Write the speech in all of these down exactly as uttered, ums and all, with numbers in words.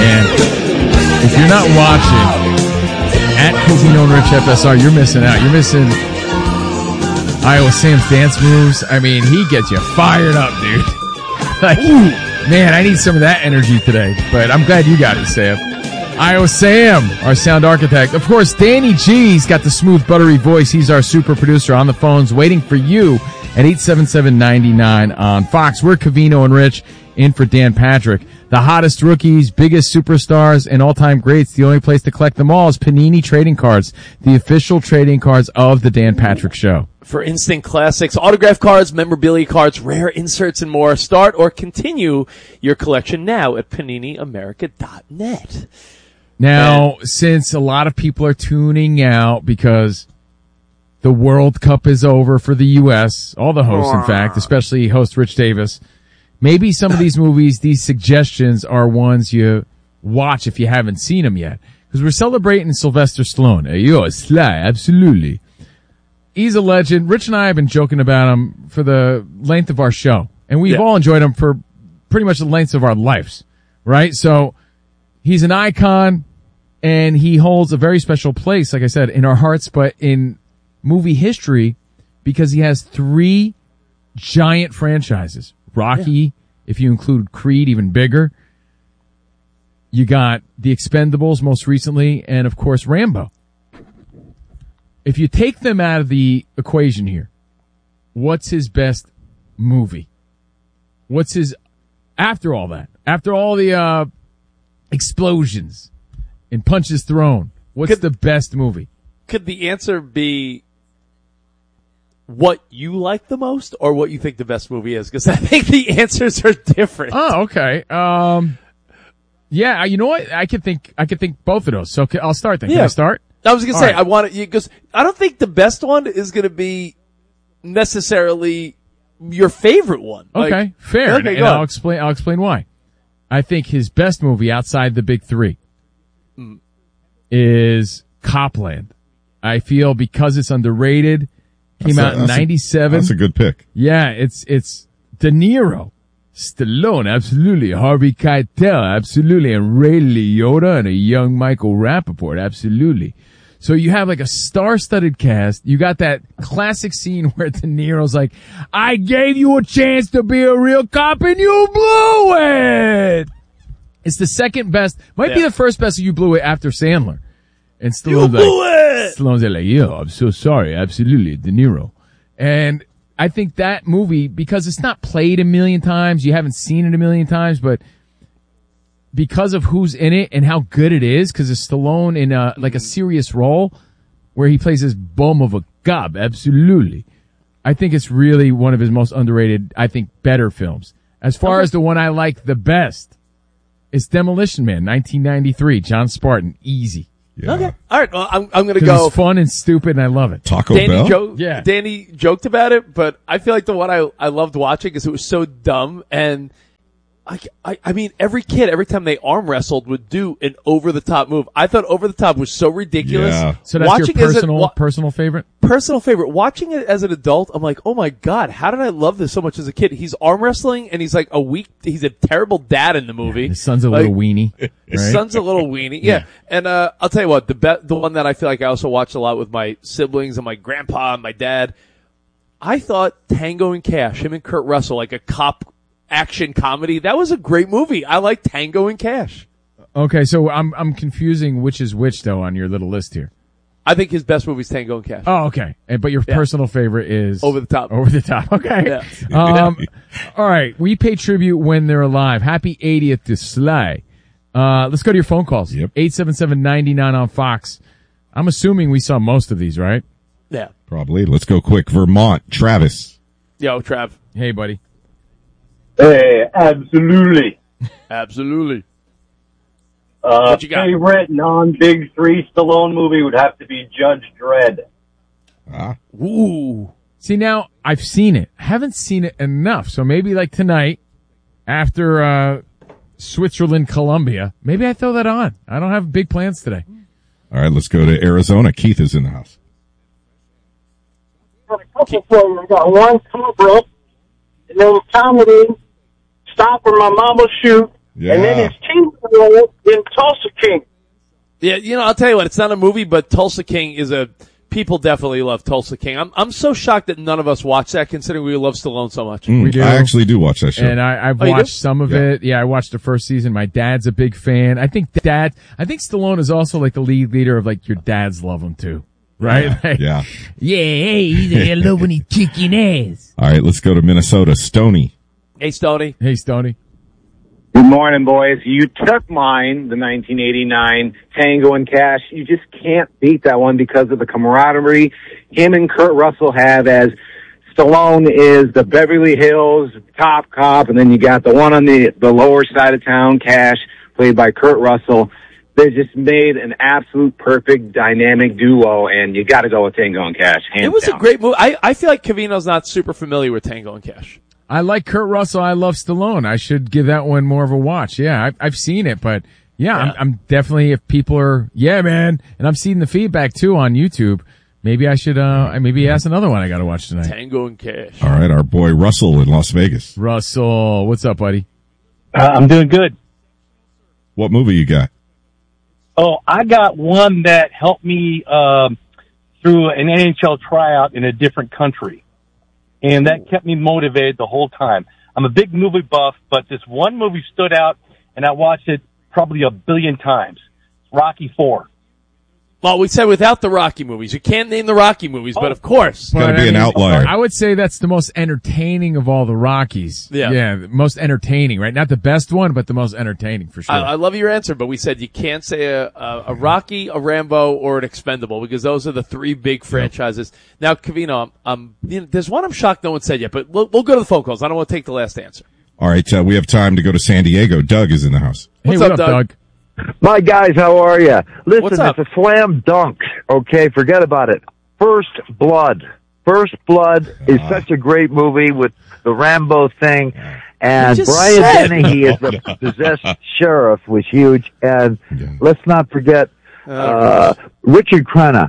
And if you're not watching at Covino and Rich F S R, you're missing out. You're missing Iowa Sam's dance moves. I mean, he gets you fired up, dude. Like, man, I need some of that energy today. But I'm glad you got it, Sam. Iowa Sam, our sound architect. Of course, Danny G's got the smooth, buttery voice. He's our super producer on the phones waiting for you at eight seven seven, nine nine on Fox. We're Covino and Rich in for Dan Patrick. The hottest rookies, biggest superstars, and all-time greats. The only place to collect them all is Panini Trading Cards, the official trading cards of the Dan Patrick Show. For instant classics, autograph cards, memorabilia cards, rare inserts, and more, start or continue your collection now at panini america dot net. Now, and since a lot of people are tuning out because the World Cup is over for the U S, all the hosts, in fact, especially host Rich Davis, maybe some of these movies, these suggestions are ones you watch if you haven't seen them yet. Because we're celebrating Sylvester Stallone. Hey, yo, Sly, absolutely. He's a legend. Rich and I have been joking about him for the length of our show. And we've yeah. all enjoyed him for pretty much the length of our lives, right? So he's an icon, and he holds a very special place, like I said, in our hearts, but in movie history, because he has three giant franchises. Rocky, yeah. if you include Creed, even bigger. You got The Expendables most recently, and of course Rambo. If you take them out of the equation here, what's his best movie? What's his, after all that, after all the uh explosions and punches thrown, what's could, the best movie? Could the answer be what you like the most or what you think the best movie is? Because I think the answers are different. Oh, okay. Um, yeah, you know what? I could think, I could think both of those. So I'll start then. Can yeah. I start? I was going to say, right. I want to, because I don't think the best one is going to be necessarily your favorite one. Okay, like, fair. Okay, and go I'll on. explain, I'll explain why. I think his best movie outside the big three mm. is Copland. I feel because it's underrated, came that's out a, in ninety-seven. A, that's a good pick. Yeah, it's, it's De Niro, Stallone, absolutely, Harvey Keitel, absolutely, and Ray Liotta and a young Michael Rappaport, absolutely. So you have like a star-studded cast. You got that classic scene where De Niro's like, I gave you a chance to be a real cop and you blew it. It's the second best, might yeah. be the first best you blew it after Sandler. And Stallone's you blew like, it! Stallone's like, yo, I'm so sorry. Absolutely, De Niro. And I think that movie, because it's not played a million times, you haven't seen it a million times, but because of who's in it and how good it is, because it's Stallone in a, like a serious role where he plays this bum of a gob, absolutely. I think it's really one of his most underrated, I think, better films. As far okay. as the one I like the best, it's Demolition Man, nineteen ninety-three, John Spartan, easy. Yeah. Okay. All right. Well, I'm, I'm going to go. It's fun and stupid, and I love it. Taco Danny Bell? Jo- yeah. Danny joked about it, but I feel like the one I, I loved watching is it was so dumb. And I, I, I mean, every kid, every time they arm wrestled would do an over-the-top move. I thought over-the-top was so ridiculous. Yeah. So that's Watching your personal, as a, wa- personal favorite? Personal favorite. Watching it as an adult, I'm like, oh my God, how did I love this so much as a kid? He's arm wrestling and he's like a weak, he's a terrible dad in the movie. Yeah, his son's a like, little weenie. His right? son's a little weenie. Yeah. yeah. And, uh, I'll tell you what, the be- the one that I feel like I also watched a lot with my siblings and my grandpa and my dad, I thought Tango and Cash, him and Kurt Russell, like a cop action comedy, that was a great movie. I like Tango and Cash. Okay, so I'm I'm confusing which is which though on your little list here. I think his best movie is Tango and Cash. Oh, okay. And, but your yeah. personal favorite is Over the Top. Over the Top. Okay. Yeah. um, all right. We pay tribute when they're alive. Happy eightieth to Sly. Uh, let's go to your phone calls. Yep. eight seven seven, nine nine on Fox. I'm assuming we saw most of these, right? Yeah. Probably. Let's go quick. Vermont. Travis. Yo, Trav. Hey, buddy. Hey, absolutely. Absolutely. Uh, what you got? Favorite non-Big Three Stallone movie would have to be Judge Dredd. Ah. Ooh. See, now, I've seen it. I haven't seen it enough. So maybe like tonight, after uh Switzerland, Colombia, maybe I throw that on. I don't have big plans today. All right, let's go to Arizona. Keith is in the house. Got a couple programs. Got one Cobra, and then comedy, Stop or My Mama Shoot, Yeah. And then his two-year-old in Tulsa King. Yeah, you know, I'll tell you what, it's not a movie, but Tulsa King is a, people definitely love Tulsa King. I'm, I'm so shocked that none of us watch that considering we love Stallone so much. Mm, We do. I actually do watch that show. And I, I've Oh, you do? watched some of Yeah. it. Yeah, I watched the first season. My dad's a big fan. I think dad, I think Stallone is also like the lead leader of like your dads love him too. Right? Yeah. Like, yeah. Yeah, hey, he's I love when he kick your ass. All right, let's go to Minnesota. Stoney. Hey, Stoney. Hey, Stoney. Good morning, boys. You took mine, the nineteen eighty-nine Tango and Cash. You just can't beat that one because of the camaraderie him and Kurt Russell have, as Stallone is the Beverly Hills top cop, and then you got the one on the, the lower side of town, Cash, played by Kurt Russell. They just made an absolute perfect dynamic duo, and you got to go with Tango and Cash, hands It was down. a great movie. I, I feel like Covino's not super familiar with Tango and Cash. I like Kurt Russell. I love Stallone. I should give that one more of a watch. Yeah, I've, I've seen it, but yeah, Yeah. I'm, I'm definitely, if people are, yeah, man, and I'm seeing the feedback too on YouTube, maybe I should, uh, maybe ask another one I got to watch tonight. Tango and Cash. All right, our boy Russell in Las Vegas. Russell, what's up, buddy? Uh, I'm doing good. What movie you got? Oh, I got one that helped me um, through an N H L tryout in a different country, and that kept me motivated the whole time. I'm a big movie buff, but this one movie stood out, and I watched it probably a billion times. Rocky Four. Well, we said without the Rocky movies. You can't name the Rocky movies, but of course. Gotta But, be I an mean, outlier. I would say that's the most entertaining of all the Rockies. Yeah. Yeah, the most entertaining, right? Not the best one, but the most entertaining for sure. I, I love your answer, but we said you can't say a, a, a Rocky, a Rambo, or an Expendable because those are the three big franchises. Now, Covino, um, um, you know, there's one I'm shocked no one said yet, but we'll, we'll go to the phone calls. I don't want to take the last answer. All right, uh, we have time to go to San Diego. Doug is in the house. hey, What's what up, up, Doug? Doug? My guys, how are you? Listen, What's up? it's a slam dunk. Okay, forget about it. First Blood. First Blood is Uh, such a great movie with the Rambo thing, and You just Brian said- Dennehy is the possessed sheriff was huge. And Yeah. let's not forget uh, Richard Crenna.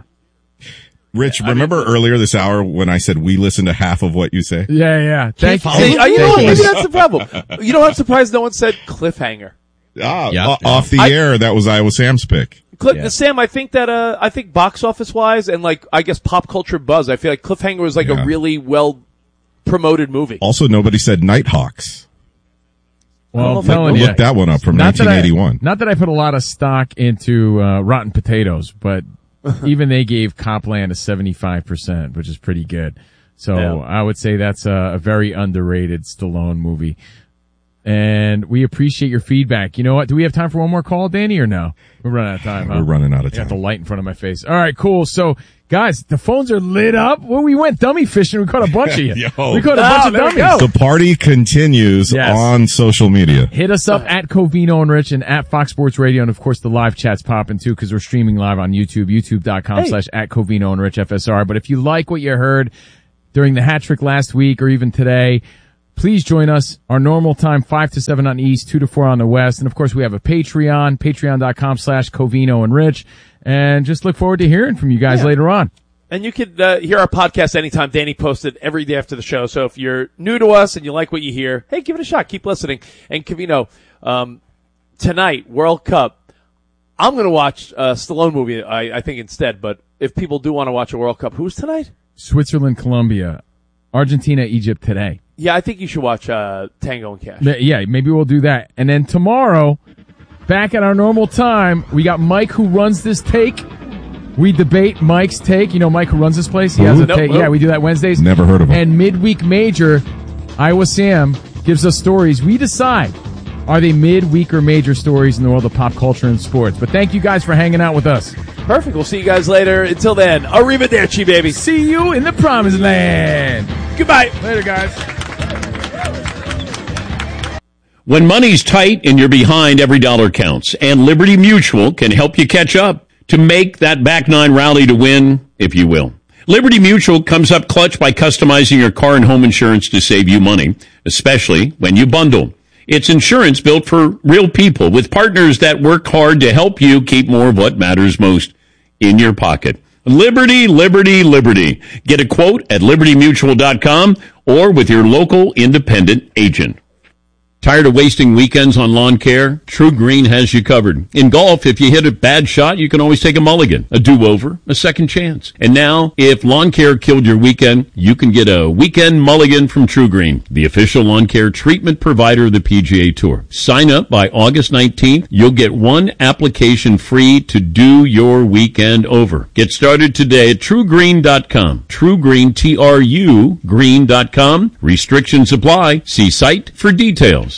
Rich, remember earlier this hour when I said we listen to half of what you say? Yeah, yeah. Thank you. See, uh, you know what? Thank Maybe that's the problem. You know, I'm surprised no one said Cliffhanger. Ah, Yeah. o- off the I- air, that was Iowa Sam's pick. Cliff, Yeah. Sam, I think that, uh, I think box office wise and like, I guess pop culture buzz, I feel like Cliffhanger was like Yeah. a really well promoted movie. Also, nobody said Nighthawks. Well, I'm Like, telling you. Look that one up from Not that I- nineteen eighty-one. Not that I put a lot of stock into uh, Rotten Potatoes, but even they gave Copland a seventy-five percent, which is pretty good. So Yeah. I would say that's a, a very underrated Stallone movie. And we appreciate your feedback. You know what? Do we have time for one more call, Danny, or no? We're running out of time, huh? We're running out of I got the time. light in front of my face. All right, cool. So, guys, the phones are lit up. Well, we went dummy fishing. We caught a bunch of you. Yo. We caught a Oh, bunch of there we dummies. go. The party continues Yes. on social media. Hit us up at Covino and Rich and at Fox Sports Radio. And of course, the live chat's popping too because we're streaming live on YouTube, youtube.com Hey. slash at Covino and Rich F S R. But if you like what you heard during the hat trick last week or even today, please join us. Our normal time, five to seven on the East, two to four on the West. And of course, we have a Patreon, patreon.com slash Covino and Rich. And just look forward to hearing from you guys Yeah. later on. And you could uh, hear our podcast anytime. Danny posted every day after the show. So if you're new to us and you like what you hear, hey, give it a shot. Keep listening. And Covino, um, tonight, World Cup, I'm going to watch a Stallone movie, I, I think, instead. But if people do want to watch a World Cup, who's tonight? Switzerland, Colombia, Argentina, Egypt today. Yeah, I think you should watch uh, Tango and Cash. Ma- Yeah, maybe we'll do that. And then tomorrow, back at our normal time, we got Mike who runs this take. We debate Mike's take. You know Mike who runs this place? He has a Nope, take. nope. Yeah, we do that Wednesdays. Never heard of him. And midweek major, Iowa Sam gives us stories. We decide, are they midweek or major stories in the world of pop culture and sports? But thank you guys for hanging out with us. Perfect. We'll see you guys later. Until then, arrivederci, baby. See you in the promised land. Goodbye. Later, guys. When money's tight and you're behind, every dollar counts. And Liberty Mutual can help you catch up to make that back nine rally to win, if you will. Liberty Mutual comes up clutch by customizing your car and home insurance to save you money, especially when you bundle. It's insurance built for real people with partners that work hard to help you keep more of what matters most in your pocket. Liberty, Liberty, Liberty. Get a quote at liberty mutual dot com or with your local independent agent. Tired of wasting weekends on lawn care? True Green has you covered. In golf, if you hit a bad shot, you can always take a mulligan, a do-over, a second chance. And now, if lawn care killed your weekend, you can get a weekend mulligan from True Green, the official lawn care treatment provider of the P G A Tour. Sign up by August nineteenth. You'll get one application free to do your weekend over. Get started today at true green dot com. True Green, T R U, green dot com. Restrictions apply. See site for details.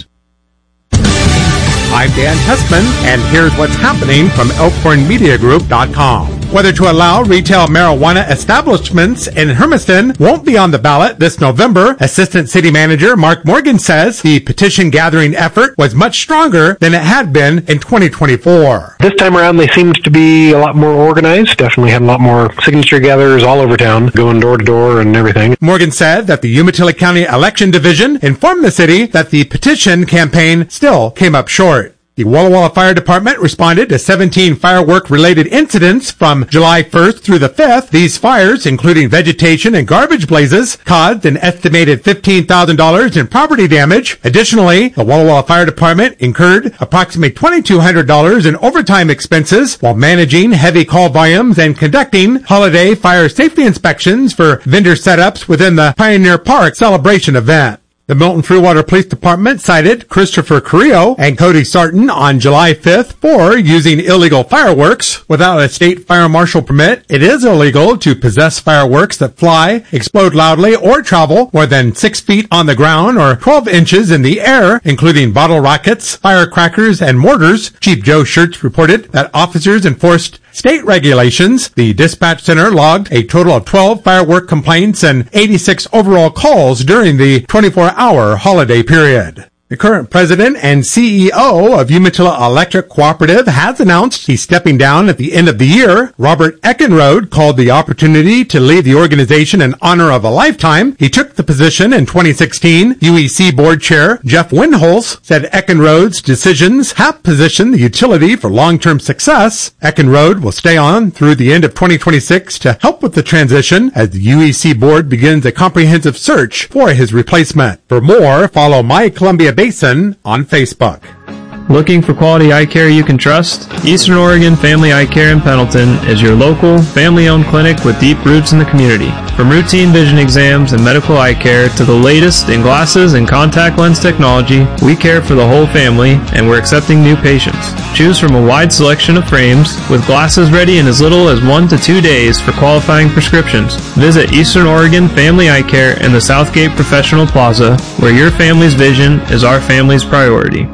I'm Dan Hessman, and here's what's happening from elkhorn media group dot com. Whether to allow retail marijuana establishments in Hermiston won't be on the ballot this November. Assistant City Manager Mark Morgan says the petition gathering effort was much stronger than it had been in twenty twenty-four. This time around, they seemed to be a lot more organized. Definitely had a lot more signature gatherers all over town, going door to door and everything. Morgan said that the Umatilla County Election Division informed the city that the petition campaign still came up short. The Walla Walla Fire Department responded to seventeen firework-related incidents from July first through the fifth. These fires, including vegetation and garbage blazes, caused an estimated fifteen thousand dollars in property damage. Additionally, the Walla Walla Fire Department incurred approximately twenty-two hundred dollars in overtime expenses while managing heavy call volumes and conducting holiday fire safety inspections for vendor setups within the Pioneer Park celebration event. The Milton Freewater Police Department cited Christopher Carrillo and Cody Sarton on July fifth for using illegal fireworks. Without a state fire marshal permit, it is illegal to possess fireworks that fly, explode loudly, or travel more than six feet on the ground or twelve inches in the air, including bottle rockets, firecrackers, and mortars. Chief Joe Schertz reported that officers enforced state regulations. The dispatch center logged a total of twelve firework complaints and eighty-six overall calls during the twenty-four hour holiday period. The current president and C E O of Umatilla Electric Cooperative has announced he's stepping down at the end of the year. Robert Eckenrode called the opportunity to leave the organization an honor of a lifetime. He took the position in twenty sixteen. U E C board chair Jeff Windholz said Eckenrode's decisions have positioned the utility for long-term success. Eckenrode will stay on through the end of twenty twenty-six to help with the transition as the U E C board begins a comprehensive search for his replacement. For more, follow My Columbia Basin on Facebook. Looking for quality eye care you can trust? Eastern Oregon Family Eye Care in Pendleton is your local, family-owned clinic with deep roots in the community. From routine vision exams and medical eye care to the latest in glasses and contact lens technology, we care for the whole family, and we're accepting new patients. Choose from a wide selection of frames, with glasses ready in as little as one to two days for qualifying prescriptions. Visit Eastern Oregon Family Eye Care in the Southgate Professional Plaza, where your family's vision is our family's priority.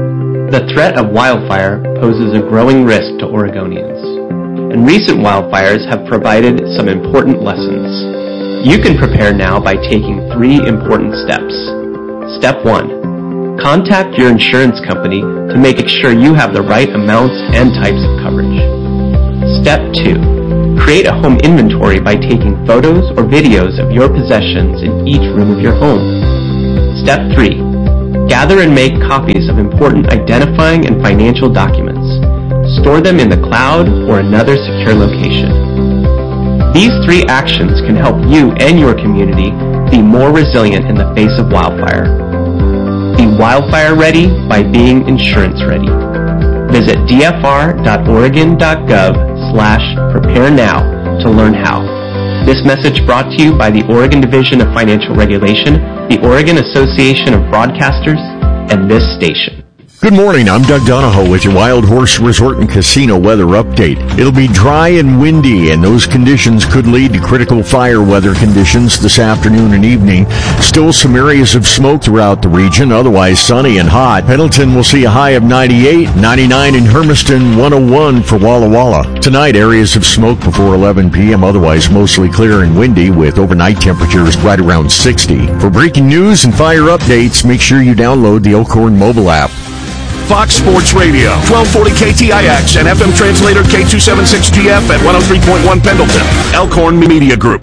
The threat of wildfire poses a growing risk to Oregonians, and recent wildfires have provided some important lessons. You can prepare now by taking three important steps. Step one, contact your insurance company to make sure you have the right amounts and types of coverage. Step two, create a home inventory by taking photos or videos of your possessions in each room of your home. Step three, gather and make copies of important identifying and financial documents. Store them in the cloud or another secure location. These three actions can help you and your community be more resilient in the face of wildfire. Be wildfire ready by being insurance ready. Visit d f r dot oregon dot gov slash prepare now to learn how. This message brought to you by the Oregon Division of Financial Regulation, the Oregon Association of Broadcasters, and this station. Good morning, I'm Doug Donahoe with your Wild Horse Resort and Casino weather update. It'll be dry and windy, and those conditions could lead to critical fire weather conditions this afternoon and evening. Still some areas of smoke throughout the region, otherwise sunny and hot. Pendleton will see a high of ninety-eight, ninety-nine in Hermiston, one oh one for Walla Walla. Tonight, areas of smoke before eleven p.m., otherwise mostly clear and windy with overnight temperatures right around sixty. For breaking news and fire updates, make sure you download the Elkhorn mobile app. Fox Sports Radio, twelve forty K T I X and F M translator K two seventy-six G F at one oh three point one Pendleton. Elkhorn Media Group.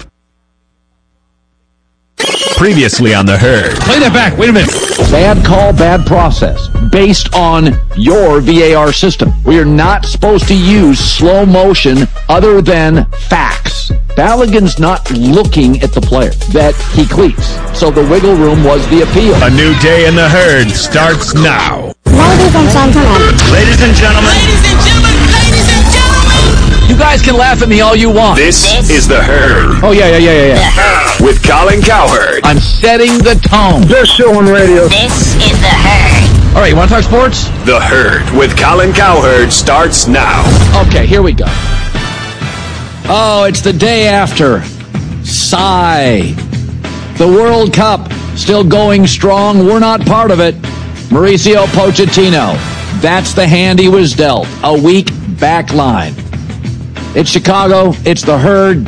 Previously on The Herd. Play that back. Wait a minute. Bad call, bad process. Based on your V A R system. We are not supposed to use slow motion other than facts. Balogun's not looking at the player that he cleats. So the wiggle room was the appeal. A new day in the herd starts now. Ladies and gentlemen. Ladies and gentlemen. Ladies and gentlemen. Ladies and gentlemen. You guys can laugh at me all you want. This, this is The Herd. Oh, yeah, yeah, yeah, yeah, yeah. With Colin Cowherd. I'm setting the tone. Best show on radio. This is The Herd. All right, you want to talk sports? The Herd with Colin Cowherd starts now. Okay, here we go. Oh, it's the day after. Sigh. The World Cup still going strong. We're not part of it. Mauricio Pochettino. That's the hand he was dealt. A weak back line. It's Chicago. It's The Herd.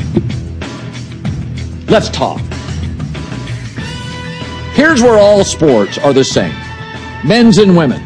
Let's talk. Here's where all sports are the same. Men's and women.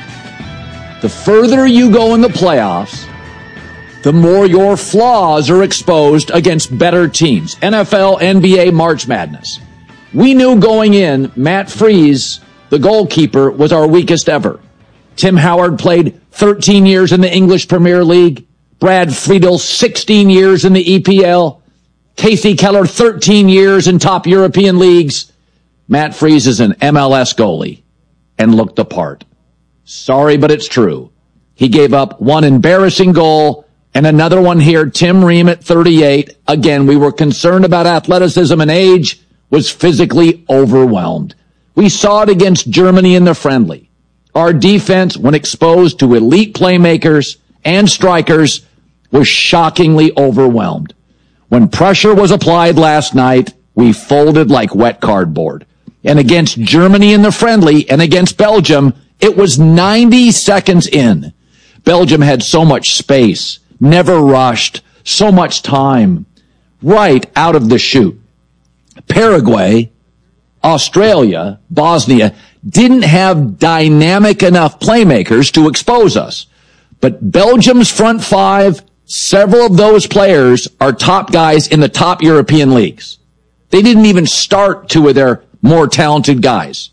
The further you go in the playoffs, the more your flaws are exposed against better teams. N F L, N B A, March Madness. We knew going in, Matt Freese, the goalkeeper, was our weakest ever. Tim Howard played thirteen years in the English Premier League. Brad Friedel, sixteen years in the E P L. Casey Keller, thirteen years in top European leagues. Matt Freese is an M L S goalie and looked the part. Sorry, but it's true. He gave up one embarrassing goal and another one here. Tim Ream at thirty-eight. Again, we were concerned about athleticism and age, was physically overwhelmed. We saw it against Germany in the friendly. Our defense, when exposed to elite playmakers and strikers, was shockingly overwhelmed. When pressure was applied last night, we folded like wet cardboard. And against Germany in the friendly and against Belgium, it was ninety seconds in. Belgium had so much space, never rushed, so much time, right out of the chute. Paraguay, Australia, Bosnia didn't have dynamic enough playmakers to expose us. But Belgium's front five, several of those players are top guys in the top European leagues. They didn't even start two of their more talented guys.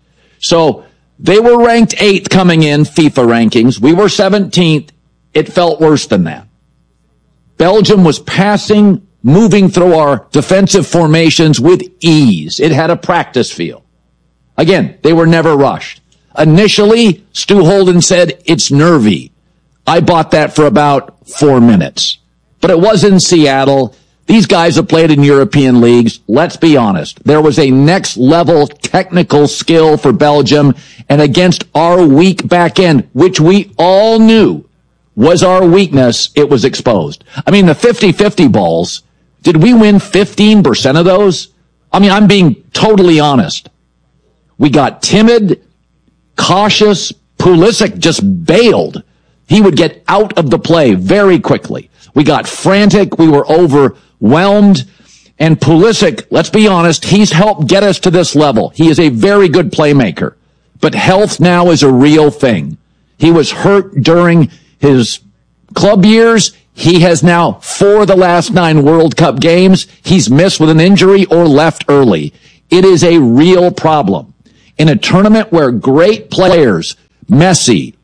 So they were ranked eighth coming in FIFA rankings. We were seventeenth. It felt worse than that. Belgium was passing, moving through our defensive formations with ease. It had a practice feel. Again, they were never rushed. Initially, Stu Holden said it's nervy. I bought that for about four minutes. But it was in Seattle. These guys have played in European leagues. Let's be honest. There was a next level technical skill for Belgium, and against our weak back end, which we all knew was our weakness, it was exposed. I mean, the fifty-fifty balls, did we win fifteen percent of those? I mean, I'm being totally honest. We got timid, cautious. Pulisic just bailed. He would get out of the play very quickly. We got frantic. We were overwhelmed. And Pulisic, let's be honest, he's helped get us to this level. He is a very good playmaker. But health now is a real thing. He was hurt during his club years. He has now, for the last nine World Cup games, he's missed with an injury or left early. It is a real problem. In a tournament where great players, Messi,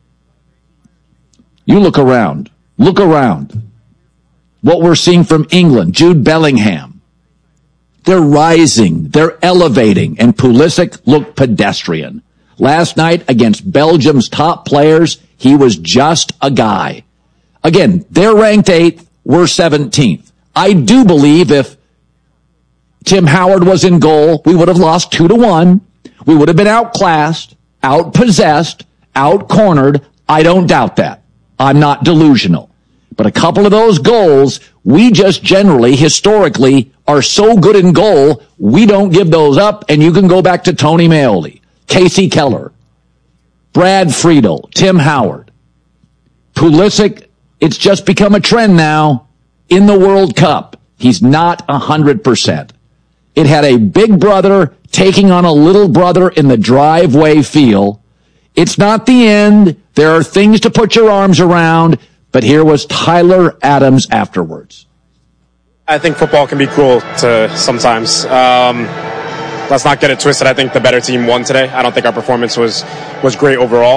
you look around, look around. What we're seeing from England, Jude Bellingham. They're rising, they're elevating, and Pulisic looked pedestrian. Last night against Belgium's top players, he was just a guy. Again, they're ranked eighth, we're seventeenth. I do believe if Tim Howard was in goal, we would have lost two to one. We would have been outclassed, outpossessed, outcornered. I don't doubt that. I'm not delusional. But a couple of those goals, we just generally, historically, are so good in goal, we don't give those up, and you can go back to Tony Meoli, Casey Keller, Brad Friedel, Tim Howard, Pulisic. It's just become a trend now in the World Cup. He's not one hundred percent. It had a big brother taking on a little brother in the driveway feel. It's not the end. There are things to put your arms around. But here was Tyler Adams afterwards. I think football can be cruel to sometimes. Um, let's not get it twisted. I think the better team won today. I don't think our performance was, was great overall.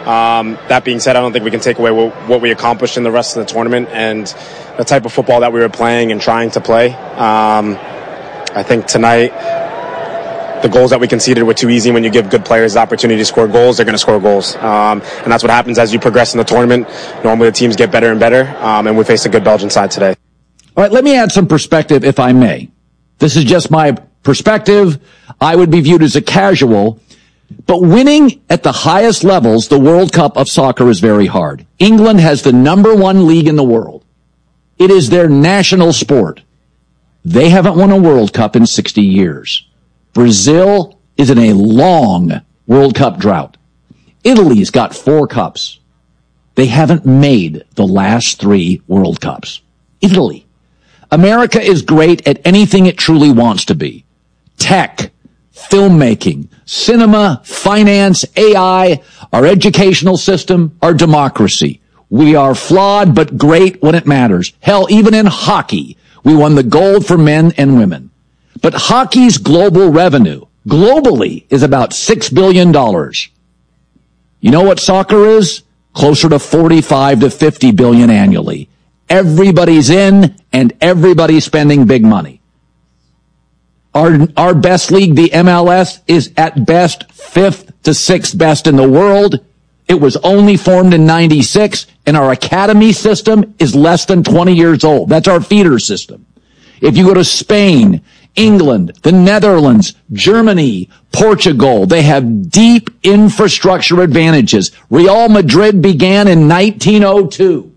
Um, that being said, I don't think we can take away what, what we accomplished in the rest of the tournament and the type of football that we were playing and trying to play. Um, I think tonight, the goals that we conceded were too easy. When you give good players the opportunity to score goals, they're going to score goals. Um, and that's what happens as you progress in the tournament. Normally the teams get better and better, um, and we faced a good Belgian side today. All right, let me add some perspective, if I may. This is just my perspective. I would be viewed as a casual. But winning at the highest levels, the World Cup of soccer, is very hard. England has the number one league in the world. It is their national sport. They haven't won a World Cup in sixty years. Brazil is in a long World Cup drought. Italy's got four cups. They haven't made the last three World Cups. Italy. America is great at anything it truly wants to be. Tech, filmmaking, cinema, finance, A I, our educational system, our democracy. We are flawed but great when it matters. Hell, even in hockey, we won the gold for men and women. But hockey's global revenue, globally, is about six billion dollars. You know what soccer is? Closer to forty-five to fifty billion annually. Everybody's in and everybody's spending big money. Our, our best league, the M L S, is at best fifth to sixth best in the world. It was only formed in ninety-six, and our academy system is less than twenty years old. That's our feeder system. If you go to Spain, England, the Netherlands, Germany, Portugal, they have deep infrastructure advantages. Real Madrid began in nineteen oh two.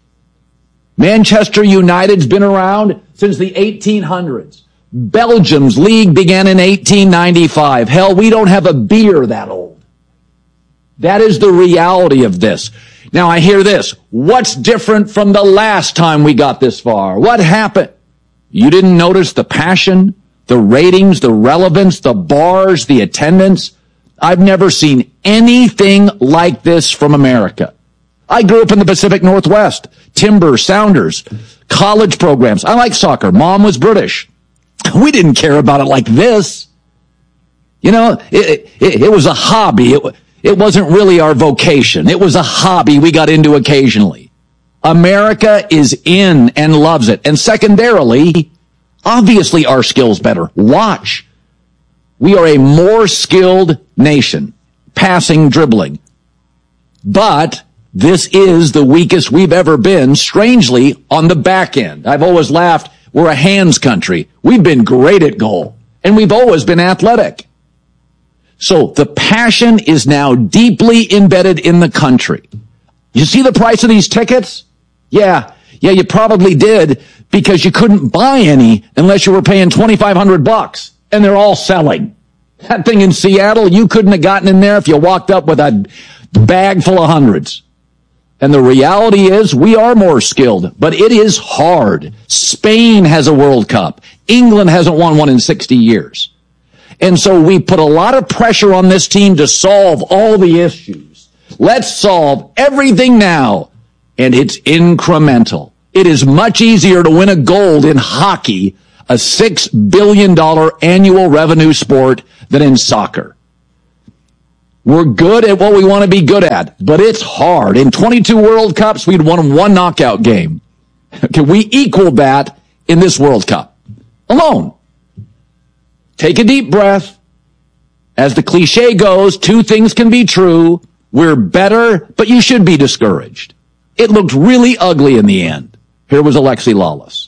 Manchester United's been around since the eighteen hundreds. Belgium's league began in eighteen ninety-five. Hell, we don't have a beer that old. That is the reality of this. Now I hear this. What's different from the last time we got this far? What happened? You didn't notice the passion, the ratings, the relevance, the bars, the attendance? I've never seen anything like this from America. I grew up in the Pacific Northwest. Timber, Sounders, college programs. I like soccer. Mom was British. We didn't care about it like this. You know, it, it, it was a hobby. It, it wasn't really our vocation. It was a hobby we got into occasionally. America is in and loves it. And secondarily, obviously our skill's better. Watch. We are a more skilled nation. Passing, dribbling. But this is the weakest we've ever been, strangely, on the back end. I've always laughed. We're a hands country. We've been great at goal. And we've always been athletic. So the passion is now deeply embedded in the country. You see the price of these tickets? Yeah. Yeah, you probably did because you couldn't buy any unless you were paying twenty-five hundred bucks. And they're all selling. That thing in Seattle, you couldn't have gotten in there if you walked up with a bag full of hundreds. And the reality is we are more skilled, but it is hard. Spain has a World Cup. England hasn't won one in sixty years. And so we put a lot of pressure on this team to solve all the issues. Let's solve everything now. And it's incremental. It is much easier to win a gold in hockey, a six billion dollars annual revenue sport, than in soccer. We're good at what we want to be good at, but it's hard. In twenty-two World Cups, we'd won one knockout game. Okay, we equaled that in this World Cup alone. Take a deep breath. As the cliche goes, two things can be true. We're better, but you should be discouraged. It looked really ugly in the end. Here was Alexi Lawless.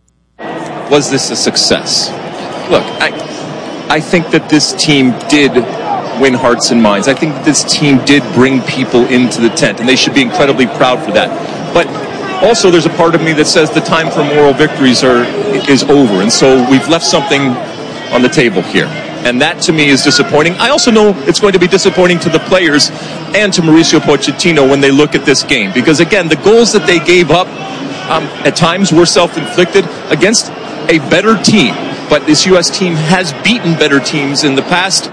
Was this a success? Look, I, I think that this team did win hearts and minds. I think that this team did bring people into the tent, and they should be incredibly proud for that. But also, there's a part of me that says the time for moral victories are is over, and so we've left something on the table here. And that, to me, is disappointing. I also know it's going to be disappointing to the players and to Mauricio Pochettino when they look at this game. Because, again, the goals that they gave up um, at times were self-inflicted against a better team. But this U S team has beaten better teams in the past.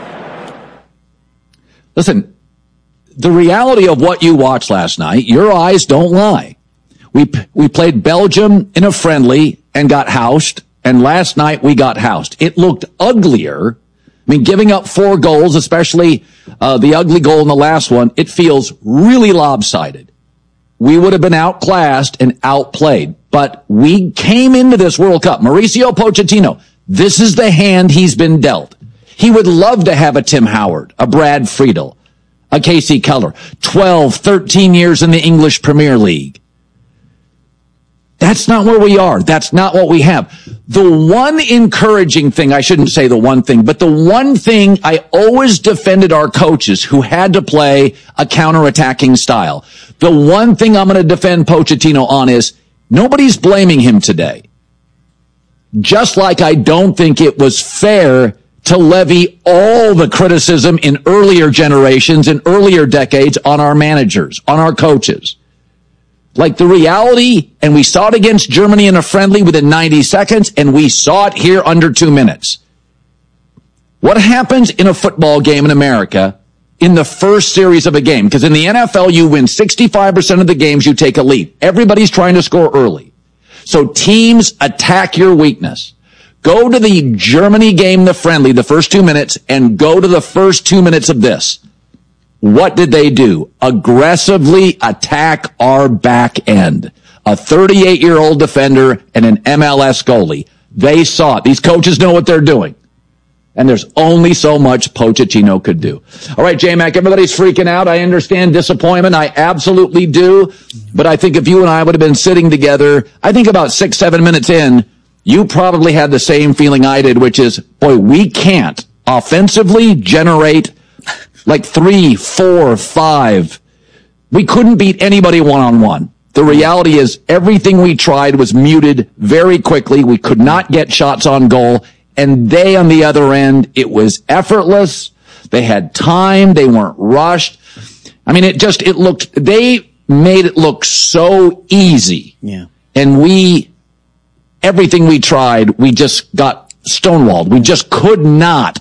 Listen, the reality of what you watched last night, your eyes don't lie. We we played Belgium in a friendly and got housed, and last night we got housed. It looked uglier I mean, giving up four goals, especially uh, the ugly goal in the last one, it feels really lopsided. We would have been outclassed and outplayed, but we came into this World Cup. Mauricio Pochettino, this is the hand he's been dealt. He would love to have a Tim Howard, a Brad Friedel, a Casey Keller, twelve, thirteen years in the English Premier League. That's not where we are. That's not what we have. The one encouraging thing, I shouldn't say the one thing, but the one thing I always defended our coaches who had to play a counterattacking style. The one thing I'm going to defend Pochettino on is nobody's blaming him today. Just like I don't think it was fair to levy all the criticism in earlier generations, in earlier decades on our managers, on our coaches. Like the reality, and we saw it against Germany in a friendly within ninety seconds, and we saw it here under two minutes. What happens in a football game in America in the first series of a game? Because in the N F L, you win sixty-five percent of the games, you take a lead. Everybody's trying to score early. So teams attack your weakness. Go to the Germany game, the friendly, the first two minutes, and go to the first two minutes of this. What did they do? Aggressively attack our back end. A thirty-eight-year-old defender and an M L S goalie. They saw it. These coaches know what they're doing. And there's only so much Pochettino could do. All right, J-Mac, everybody's freaking out. I understand disappointment. I absolutely do. But I think if you and I would have been sitting together, I think about six, seven minutes in, you probably had the same feeling I did, which is, boy, we can't offensively generate like three, four, five. We couldn't beat anybody one-on-one. The reality is everything we tried was muted very quickly. We could not get shots on goal. And they, on the other end, it was effortless. They had time. They weren't rushed. I mean, it just, it looked, they made it look so easy. Yeah. And we, everything we tried, we just got stonewalled. We just could not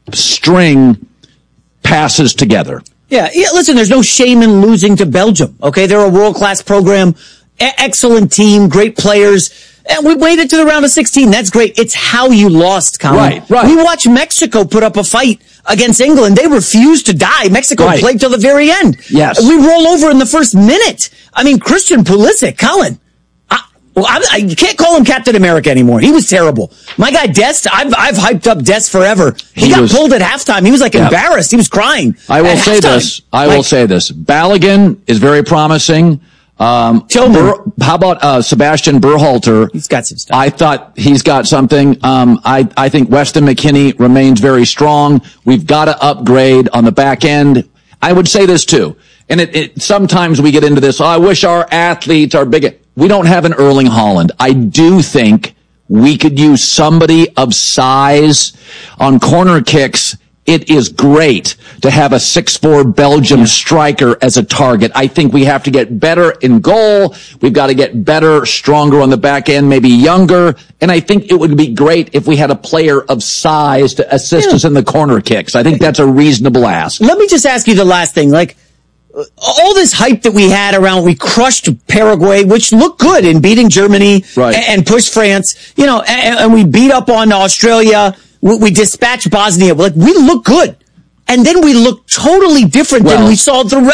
string passes together. Yeah, yeah, listen, there's no shame in losing to Belgium, okay? They're a world-class program, e- excellent team, great players, and we made it to the round of sixteen. That's great. It's how you lost, Colin. Right, right. We watched Mexico put up a fight against England. They refused to die. Mexico Right. played till the very end. Yes. We roll over in the first minute. I mean, Christian Pulisic, Colin. Well, I, I, you can't call him Captain America anymore. He was terrible. My guy Dest, I've I've hyped up Dest forever. He, he got was, pulled at halftime. He was like yeah. embarrassed. He was crying. I will say halftime. this. I like, will say this. Balogun is very promising. Um, Bur, how about uh, Sebastian Berhalter? He's got some stuff. I thought he's got something. Um, I I think Weston McKennie remains very strong. We've got to upgrade on the back end. I would say this too. And it, it sometimes we get into this. Oh, I wish our athletes are bigger. We don't have an Erling Haaland. I do think we could use somebody of size on corner kicks. It is great to have a six foot four Belgium yeah. striker as a target. I think we have to get better in goal. We've got to get better, stronger on the back end, maybe younger. And I think it would be great if we had a player of size to assist yeah. us in the corner kicks. I think that's a reasonable ask. Let me just ask you the last thing. Like, all this hype that we had around, we crushed Paraguay, which looked good in beating Germany right. and, and pushed France, you know, and, and we beat up on Australia. We, we dispatched Bosnia. Like, we look good. And then we look totally different well, than we saw the rest.